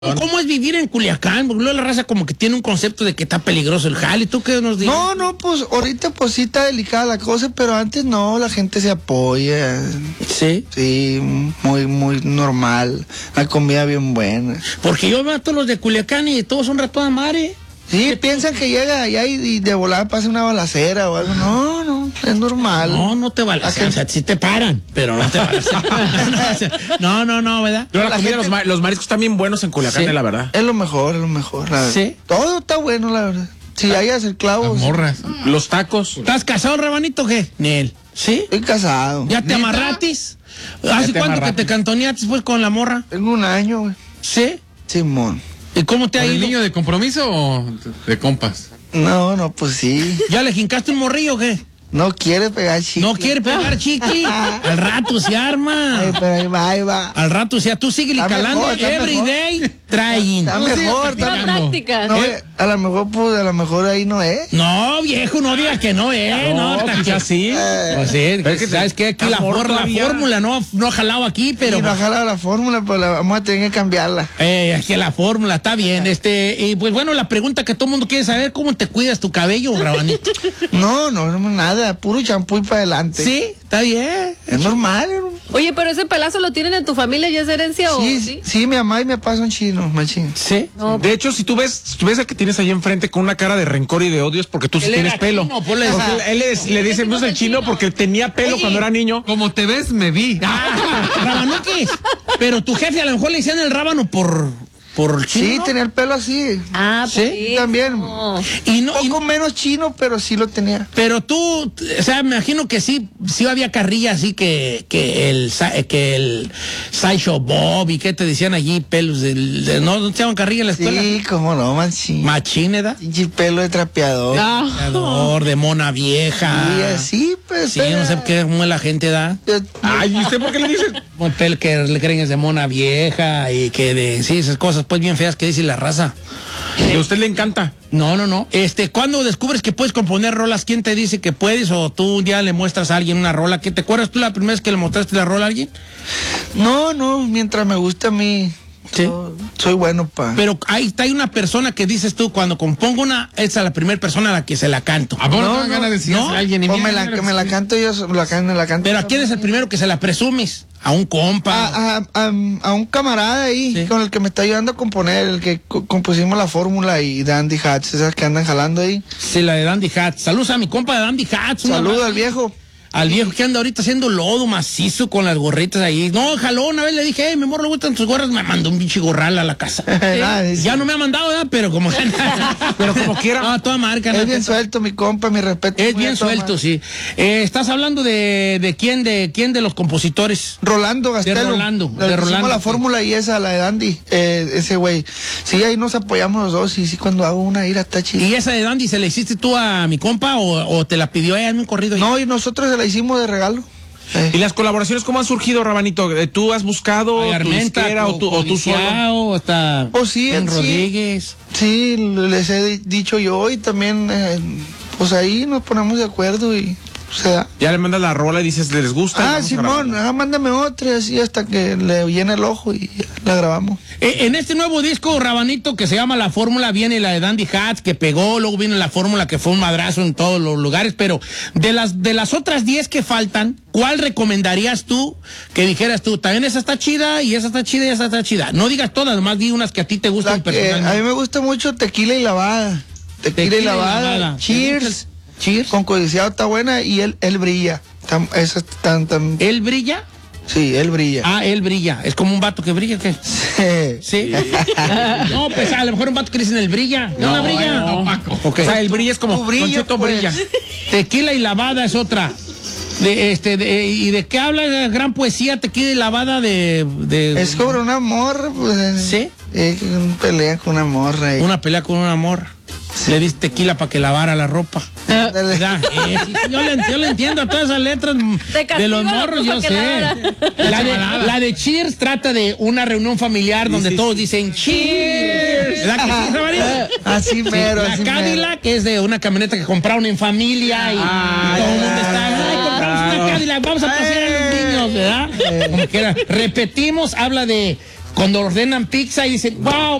¿Cómo es vivir en Culiacán? Porque luego la raza como que tiene un concepto de que está peligroso el jale. ¿Tú qué nos dices? No, pues ahorita pues sí está delicada la cosa, pero antes no, la gente se apoya. Sí. Sí, muy normal. La comida bien buena. Porque yo veo a todos los de Culiacán y todos son toda madre. Sí, piensan que llega allá y de volada pasa una balacera o algo. No, es normal. No te balacean, o sea, sí te paran, pero no te balacean. No, ¿verdad? Pero la comida, gente... los mariscos están bien buenos en Culiacán, sí. La verdad. Es lo mejor, la sí. Todo está bueno, la verdad. Si hayas el clavo. Las morras. Los tacos. ¿Estás casado, Rabanito, o qué? Nel. ¿Sí? Estoy casado. ¿Ya te amarratis? ¿Hace cuánto que te cantoneaste pues con la morra? Tengo 1 año, güey. ¿Sí? Simón. ¿Y cómo te ha ido? ¿El niño de compromiso o de compas? No, pues sí. ¿Ya le jincaste un morrillo o qué? No quiere pegar chiqui. No quiere pegar chiqui. Al rato se arma. Ay, pero ahí va. Al rato, o sea, tú sigue calando every day trying. Está mejor, está prácticas. No, a lo mejor, pues, ahí no es. No, viejo, no digas que no es. No, quizás sí. Pues sí, ¿sabes qué? Aquí la fórmula no ha jalado aquí, pero... Sí, no ha jalado la fórmula, pues vamos a tener que cambiarla. Es que la fórmula está bien. Y pues bueno, la pregunta que todo el mundo quiere saber, ¿cómo te cuidas tu cabello, Rabanito? No, nada. Puro champú y para adelante. Sí, está bien. Es normal. Oye, pero ese pelazo lo tienen en tu familia, ¿ya es herencia sí, mi mamá y mi papá son chinos, machín. Sí. No, de hecho, si tú ves al que tienes ahí enfrente con una cara de rencor y de odio es porque tú sí tienes pelo. Chino, porque él le dice, no es el chino porque tenía pelo cuando era niño. Como te ves, me vi. Rabanoques. Pero tu jefe a lo mejor le decían el rábano por chino. Sí, tenía el pelo así. Sí, también. Y no, un poco menos chino, pero sí lo tenía. Pero tú, o sea, me imagino que sí había carrilla así que el Sideshow Bob y que te decían allí pelos no te llaman carrilla en la escuela. Sí, cómo no, machín. Machín, ¿verdad? Pinche pelo de trapeador. Trapeador, de mona vieja. Sí, así, pues. Sí, no sé cómo la gente da. Ay, ¿y usted por qué le dice? El que le creen es de mona vieja y que de, sí, esas cosas pues bien feas que dice la raza. ¿Y a usted le encanta? No. ¿Cuándo descubres que puedes componer rolas? ¿Quién te dice que puedes? ¿O tú un día le muestras a alguien una rola? ¿Te acuerdas tú la primera vez que le mostraste la rola a alguien? No, mientras me gusta a mí. Sí. Soy bueno Pero hay una persona que dices tú, cuando compongo esa es la primera persona a la que se la canto. ¿A vos no dan ganas de decirle a alguien? Que me la canto yo, la canto. Pero ¿a quién es el primero que se la presumes? ¿A un compa? A un camarada ahí, sí, con el que me está ayudando a componer, el que compusimos la fórmula y Dandy Hats, esas que andan jalando ahí. Sí, la de Dandy Hats. Saludos a mi compa de Dandy Hats. Saludos al viejo. Al viejo que anda ahorita haciendo lodo macizo con las gorritas ahí. No, jaló, una vez le dije, mi amor, le gustan tus gorras, me mandó un pinche gorral a la casa. Ya no me ha mandado, ¿verdad? Pero como quiera. No, toda marca. Es bien suelto, mi compa, mi respeto. Es bien suelto, sí. ¿Estás hablando de quién de los compositores? Rolando Gastelo. De Rolando. Hicimos la fórmula y esa, la de Dandy, ese güey. Sí, ahí nos apoyamos los dos y sí, cuando hago una ira está chida. ¿Y esa de Dandy se la hiciste tú a mi compa o te la pidió ella en un corrido? No, y nosotros se la hicimos de regalo. ¿Y las colaboraciones cómo han surgido, Rabanito? ¿Tú has buscado tu disquera o tú solo? Hasta en Rodríguez. Sí, les he dicho yo y también, pues ahí nos ponemos de acuerdo y se da. Ya le mandas la rola y dices, ¿les gusta? Simón, mándame otra así hasta que le llene el ojo y la grabamos. En este nuevo disco, Rabanito, que se llama La Fórmula, viene la de Dandy Hats, que pegó, luego viene la Fórmula, que fue un madrazo en todos los lugares, pero de las otras 10 que faltan, ¿cuál recomendarías tú que dijeras tú? También esa está chida, y esa está chida, y esa está chida. No digas todas, nomás di unas que a ti te gustan personalmente. A mí me gusta mucho Tequila y Lavada. Tequila y Lavada. Cheers. Con Codiciado está buena y él brilla. ¿Él brilla? Sí, él brilla. Él brilla. ¿Es como un vato que brilla, qué? Sí. No, pues a lo mejor un vato que dicen el brilla. No, brilla. No, Paco. Okay. O sea, el brilla es como Concheto brilla. Tequila y Lavada es otra. ¿Y de qué habla la gran poesía Tequila y Lavada de... Es sobre un amor, pues. ¿Sí? Una pelea con una morra. Una pelea con un amor. Sí. Le diste tequila para que lavara la ropa. Yo le entiendo a todas esas letras de los morros, yo sé. La de Cheers trata de una reunión familiar donde todos dicen Cheers. ¿Verdad que sí, Rabanito? Así mero. La Cadillac es de una camioneta que compraron en familia y todo el mundo está, compramos una Cadillac, vamos a pasear a los niños, ¿verdad? Como quiera. Repetimos, habla de Cuando ordenan pizza y dicen, wow,